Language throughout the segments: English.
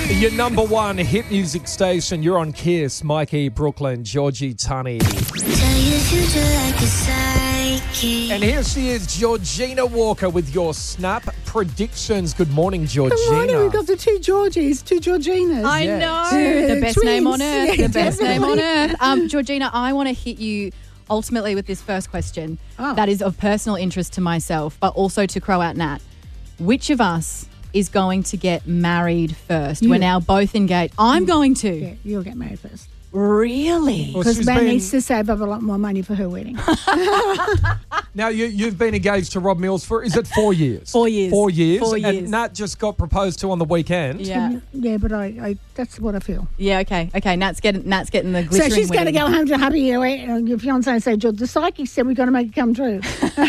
Your number one hit music station. You're on Kiss. Mikey, Brooklyn, Georgie, Tunny. And here she is, Georgina Walker, with your Snap predictions. Good morning, Georgina. Good morning. We've got the two Georgies, two Georginas. I Yes. know. The best Twins. name on earth. Yeah, The best name on definitely. earth. Georgina, I want to hit you ultimately with this first question Oh. that is of personal interest to myself, but also to Croat Nat. Which of us is going to get married first? You. We're now both engaged. I'm going to. Yeah, you'll get married first. Really? Well, Because she's Ben been- needs to save up a lot more money for her wedding. Now, you've been engaged to Rob Mills for, is it 4 years? 4 years. 4 years. 4 years. And Nat just got proposed to on the weekend. Yeah. Yeah, but I that's what I feel. Yeah, okay. Okay, Nat's getting the glittering So she's going to wedding. go home to hubby, your fiancé, and say, George, the psychic said we've got to make it come true.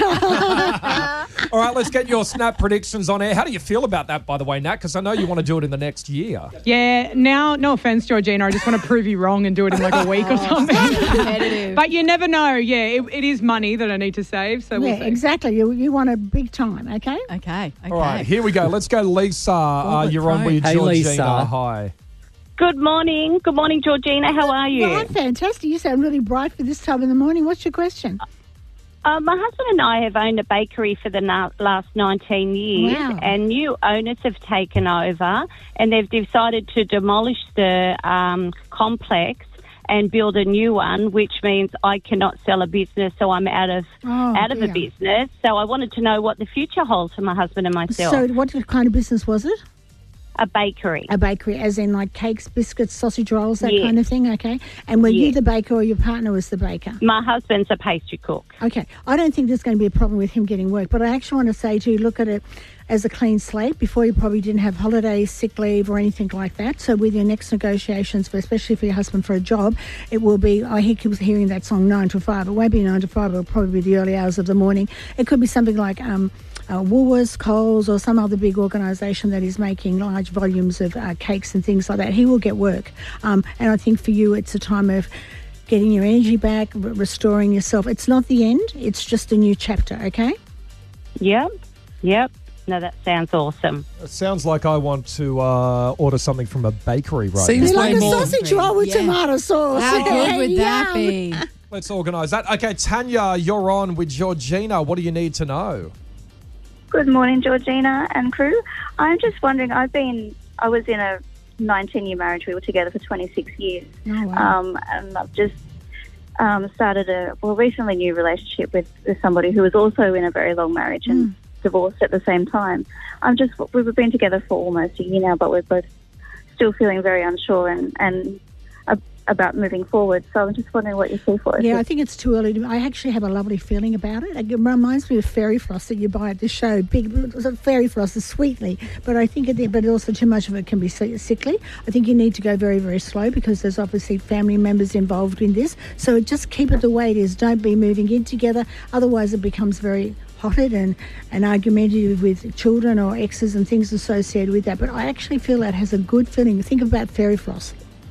All right, let's get your Snap predictions on air. How do you feel about that, by the way, Nat? Because I know you want to do it in the next year. Yeah, now, no offense, Georgina, I just want to prove you wrong and do it in like a week or something. Competitive. But you never know. Yeah, it is money that I need to save, so we'll Yeah, see. exactly. You want a big time, okay? Okay. All right, here we go. Let's go, Lisa. You're on with Hey, Georgina. Lisa. Hi. Good morning. Good morning, Georgina. How are you? Well, I'm fantastic. You sound really bright for this time in the morning. What's your question? My husband and I have owned a bakery for the last 19 years, Wow. and new owners have taken over, and they've decided to demolish the complex and build a new one, which means I cannot sell a business, so I'm out of a dear. business. So I wanted to know what the future holds for my husband and myself. So what kind of business was it? A bakery. A bakery, as in like cakes, biscuits, sausage rolls, that Yes. kind of thing, okay? And were you Yes. the baker or your partner was the baker? My husband's a pastry cook. Okay. I don't think there's going to be a problem with him getting work, but I actually want to say to you, look at it as a clean slate. Before, you probably didn't have holidays, sick leave or anything like that. So with your next negotiations, especially for your husband for a job, it will be, I keep hearing that song 9 to 5. It won't be 9 to 5. It'll probably be the early hours of the morning. It could be something like Woolworths, Coles, or some other big organisation that is making large volumes of cakes and things like that. He will get work. And I think for you, it's a time of getting your energy back, restoring yourself. It's not the end. It's just a new chapter, okay? Yep. No, that sounds awesome. It sounds like I want to order something from a bakery right Seems now. Like way a more. sausage roll with Yeah. tomato sauce. How good would that Yum. be? Let's organise that. Okay, Tanya, you're on with Georgina. What do you need to know? Good morning, Georgina and crew. I'm just wondering, I was in a 19-year marriage. We were together for 26 years. Oh, wow. And I've just started a recently new relationship with somebody who was also in a very long marriage and divorced at the same time. We've been together for almost a year now, but we're both still feeling very unsure and about moving forward. So I'm just wondering what you see for us. Yeah, I think it's too early. I actually have a lovely feeling about it. It reminds me of fairy floss that you buy at the show. Big fairy floss is sweetly, but I think but also too much of it can be sickly. I think you need to go very, very slow because there's obviously family members involved in this. So just keep it the way it is. Don't be moving in together. Otherwise, it becomes very hotted and argumentative with children or exes and things associated with that. But I actually feel that has a good feeling. Think about fairy floss.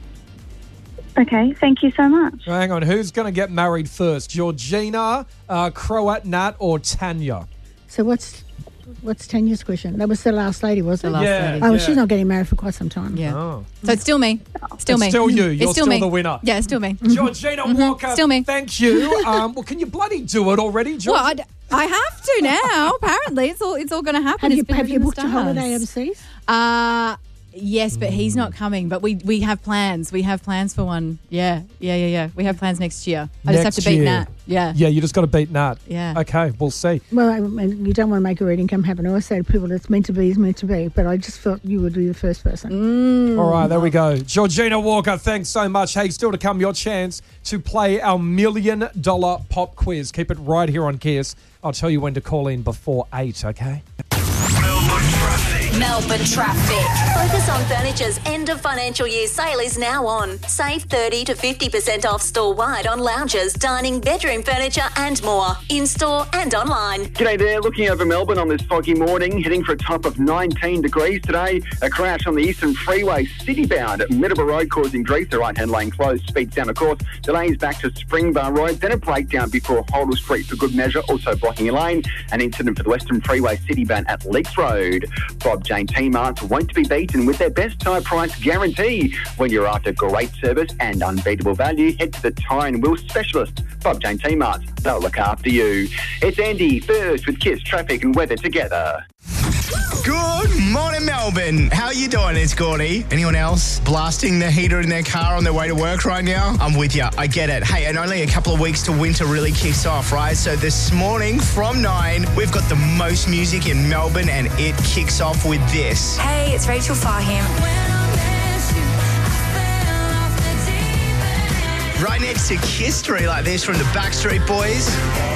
Okay, thank you so much. Hang on, who's going to get married first? Georgina, Croat Nat, or Tanya? So what's Tanya's question? That was the last lady, wasn't The it? last Yeah. lady. Oh, Yeah. she's not getting married for quite some time. Yeah. Oh. So it's still me. Still It's me. still you. It's You're still me. the winner. Yeah, it's still me. Georgina Walker, Still me. thank you. Well, can you bloody do it already, Georgina? Well, I have to now. Apparently, it's all going to happen. Have you booked a holiday overseas? Yes, but he's not coming. But we have plans. We have plans for one. Yeah. We have plans next year. I just have to beat Nat. Yeah. Yeah, you just got to beat Nat. Yeah. Okay, we'll see. Well, you don't want to make a red income happen. I always say to people, it's meant to be is meant to be. But I just felt you would be the first person. All right, there we go. Georgina Walker, thanks so much. Hey, still to come, your chance to play our $1 million pop quiz. Keep it right here on Kiss. I'll tell you when to call in before 8, okay? Melbourne traffic. Focus on Furniture's end of financial year sale is now on. Save 30 to 50% off store-wide on lounges, dining, bedroom furniture and more. In-store and online. G'day there, looking over Melbourne on this foggy morning, heading for a top of 19 degrees today. A crash on the Eastern Freeway, city-bound at Middleborough Road causing grease. The right-hand lane closed, speeds down, of course. Delays back to Springbar Road, then a breakdown before Holdall Street for good measure, also blocking a lane. An incident for the Western Freeway, city-bound at Leaks Road. Bob Bob Jane T-Marts won't be beaten with their best tyre price guarantee. When you're after great service and unbeatable value, head to the tyre and wheel specialist, Bob Jane T-Marts. They'll look after you. It's Andy first with Kiss Traffic and Weather together. Good morning, Melbourne. How are you doing? It's Gordy. Anyone else blasting the heater in their car on their way to work right now? I'm with you. I get it. Hey, and only a couple of weeks till winter really kicks off, right? So this morning from 9, we've got the most music in Melbourne, and it kicks off with this. Hey, it's Rachel Farham. Right next to Kiss Street like this from the Backstreet Boys.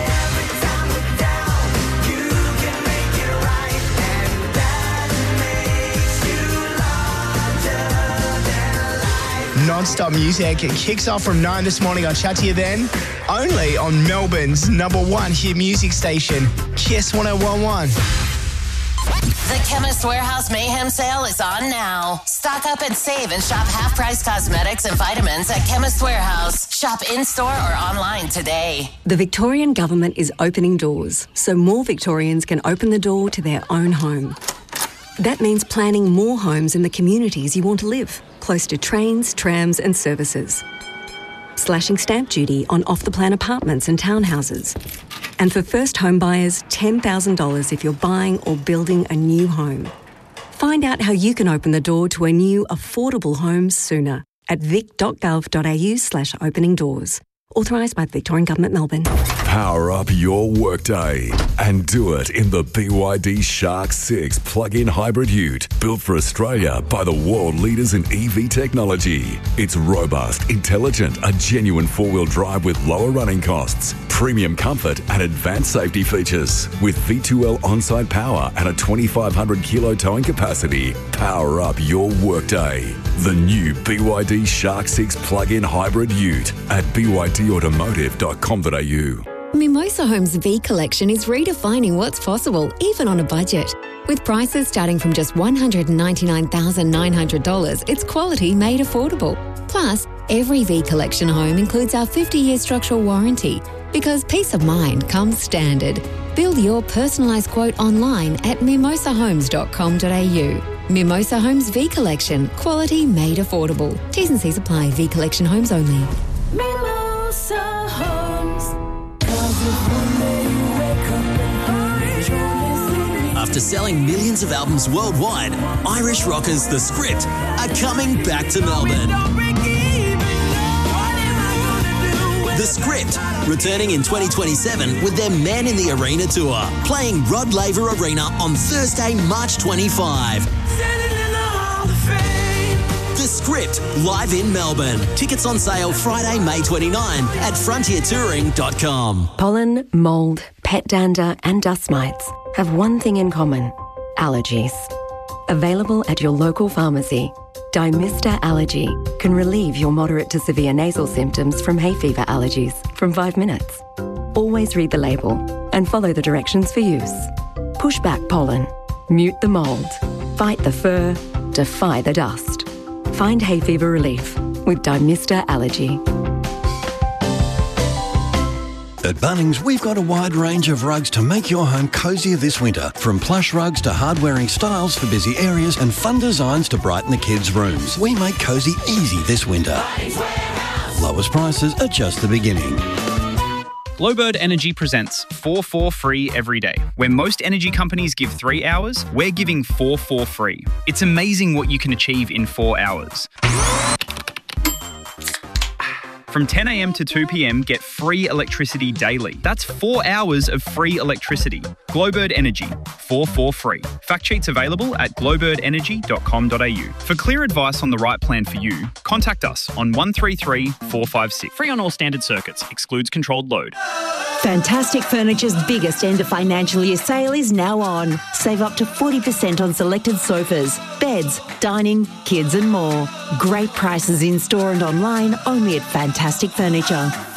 Non-stop music. It kicks off from 9 this morning. I'll chat to you then. Only on Melbourne's #1 hit music station, Kiss 101.1. The Chemist Warehouse Mayhem Sale is on now. Stock up and save and shop half-price cosmetics and vitamins at Chemist Warehouse. Shop in-store or online today. The Victorian Government is opening doors, so more Victorians can open the door to their own home. That means planning more homes in the communities you want to live, close to trains, trams and services. Slashing stamp duty on off-the-plan apartments and townhouses. And for first home buyers, $10,000 if you're buying or building a new home. Find out how you can open the door to a new, affordable home sooner at vic.gov.au/opening doors. Authorised by the Victorian Government, Melbourne. Power up your workday and do it in the BYD Shark 6 plug-in hybrid ute, built for Australia by the world leaders in EV technology. It's robust, intelligent, a genuine four-wheel drive with lower running costs, premium comfort and advanced safety features. With V2L on-site power and a 2,500 kilo towing capacity, power up your workday. The new BYD Shark 6 plug-in hybrid ute at bydautomotive.com.au. Mimosa Homes V Collection is redefining what's possible, even on a budget. With prices starting from just $199,900, it's quality made affordable. Plus, every V Collection home includes our 50-year structural warranty, because peace of mind comes standard. Build your personalised quote online at mimosahomes.com.au. Mimosa Homes V Collection. Quality made affordable. T's and C's apply. V Collection homes only. Mimosa Homes. After selling millions of albums worldwide, Irish rockers The Script are coming back to Melbourne. The Script, returning in 2027 with their Man in the Arena tour, playing Rod Laver Arena on Thursday, March 25. The Script, live in Melbourne. Tickets on sale Friday, May 29 at frontiertouring.com. Pollen, mould, pet dander and dust mites have one thing in common: allergies. Available at your local pharmacy, Dymista Allergy can relieve your moderate to severe nasal symptoms from hay fever allergies from 5 minutes. Always read the label and follow the directions for use. Push back pollen, mute the mould, fight the fur, defy the dust. Find hay fever relief with Dymista Allergy. At Bunnings, we've got a wide range of rugs to make your home cosier this winter. From plush rugs to hard-wearing styles for busy areas and fun designs to brighten the kids' rooms. We make cosy easy this winter. Lowest prices are just the beginning. Glowbird Energy presents 4 free every day. Where most energy companies give 3 hours, we're giving 4 free. It's amazing what you can achieve in 4 hours. From 10 a.m. to 2 p.m, get free electricity daily. That's 4 hours of free electricity. Glowbird Energy, 4 free. Fact sheets available at glowbirdenergy.com.au. For clear advice on the right plan for you, contact us on 133 456. Free on all standard circuits. Excludes controlled load. Fantastic Furniture's biggest end of financial year sale is now on. Save up to 40% on selected sofas, beds, dining, kids and more. Great prices in store and online only at Fantastic Furniture.